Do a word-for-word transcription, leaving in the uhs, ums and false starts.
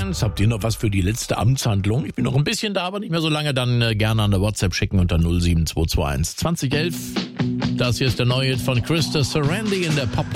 Fans, habt ihr noch was für die letzte Amtshandlung? Ich bin noch ein bisschen da, aber nicht mehr so lange. Dann äh, gerne an der WhatsApp schicken unter null sieben zwei zwei eins zwanzig elf. Das hier ist der neue Hit von Krista Sarandon in der Pop